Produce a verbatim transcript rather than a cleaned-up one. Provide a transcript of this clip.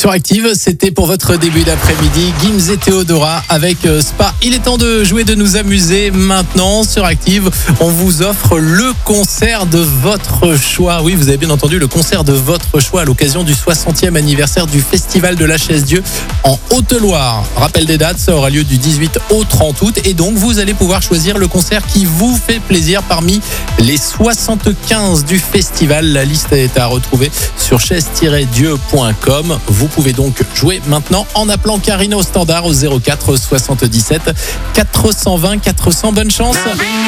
Sur Active, c'était pour votre début d'après-midi, Gims et Théodora avec euh, Spa. Il est temps de jouer, de nous amuser maintenant. Sur Active, on vous offre le concert de votre choix. Oui, vous avez bien entendu, le concert de votre choix à l'occasion du soixantième anniversaire du Festival de la Chaise-Dieu en Haute-Loire. Rappel des dates, ça aura lieu du dix-huit au trente août et donc vous allez pouvoir choisir le concert qui vous fait plaisir parmi les soixante-quinze du festival. La liste est à retrouver sur chaise tiret dieu point com. Vous pouvez donc jouer maintenant en appelant Karina au standard au zéro quatre soixante-dix-sept quatre cent vingt quatre cents. Bonne chance.